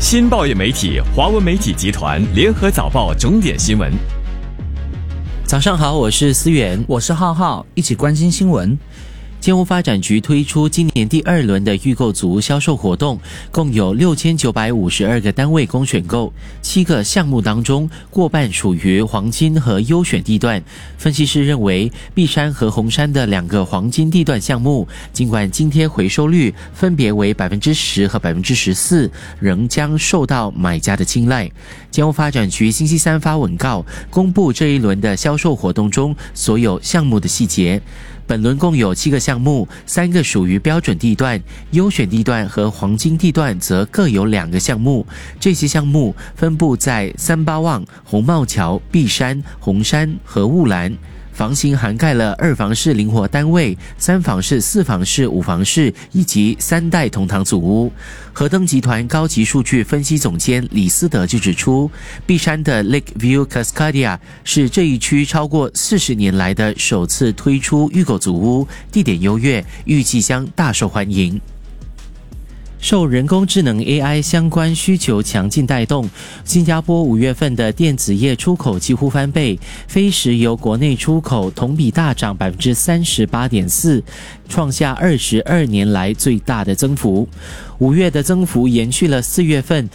新报业媒体华文媒体集团联合早报重点新闻。 早上好，我是思源， 我是浩浩，一起关心新闻。建物发展局推出今年第2轮的预购族销售活动，共有6952个单位供选购，7个项目当中过半属于黄金和优选地段。分析师认为，碧山和红山的2个黄金地段项目，尽管津贴回收率分别为 10% 和 14%， 仍将受到买家的青睐。建物发展局星期三发文告，公布这一轮的销售活动中所有项目的细节。本轮共有7个项目，3个属于标准地段，优选地段和黄金地段则各有2个项目。这些项目分布在三巴旺、红帽桥、碧山、红山和雾兰。房型涵盖了2房式灵活单位、3房式、4房式、5房式以及3代同堂组屋。和登集团高级数据分析总监李思德就指出，碧山的 Lakeview Cascadia 是这一区超过40年来的首次推出预购组屋，地点优越，预计将大受欢迎。受人工智能 AI 相关需求强劲带动，新加坡5月份的电子业出口几乎翻倍，非石油国内出口同比大涨 38.4%， 创下22年来最大的增幅。5月的增幅延续了4月份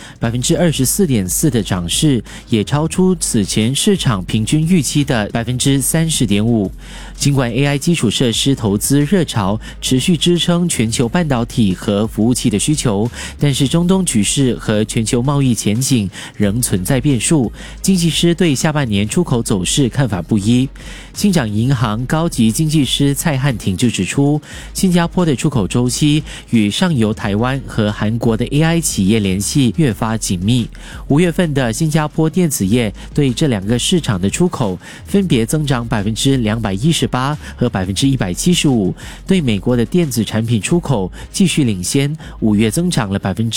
24.4% 的涨势，也超出此前市场平均预期的 30.5%。尽管 AI 基础设施投资热潮持续支撑全球半导体和服务器的需求，但是中东局势和全球贸易前景仍存在变数。经济师对下半年出口走势看法不一。新港银行高级经济师蔡汉廷就指出，新加坡的出口周期与上游台湾和韩国的 AI 企业联系越发紧密。5月份的新加坡电子业对这2个市场的出口分别增长 218% 和 175%， 对美国的电子产品出口继续领先，5月增长了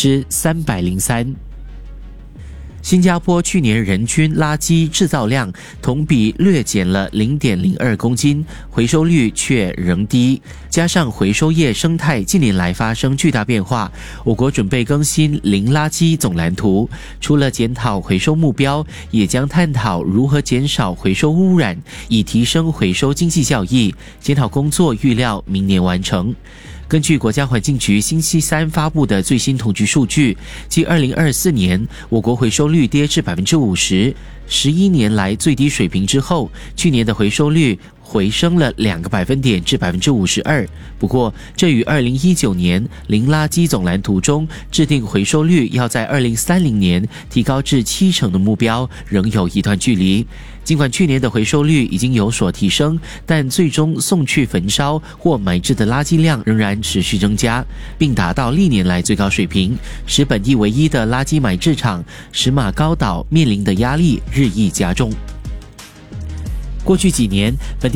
303%。新加坡去年人均垃圾制造量同比略减了 0.02 公斤，回收率却仍低。加上回收业生态近年来发生巨大变化，我国准备更新零垃圾总蓝图，除了检讨回收目标，也将探讨如何减少回收污染，以提升回收经济效益。检讨工作预料明年完成。根据国家环境局星期三发布的最新统计数据，继2024年我国回收率跌至 50%， 11年来最低水平之后，去年的回收率回升了2个百分点至 52%。 不过这与2019年零垃圾总蓝图中制定回收率要在2030年提高至70%的目标仍有一段距离。尽管去年的回收率已经有所提升，但最终送去焚烧或埋置的垃圾量仍然持续增加，并达到历年来最高水平，使本地唯一的垃圾埋置场石马高岛面临的压力日益加重。过去几年，本地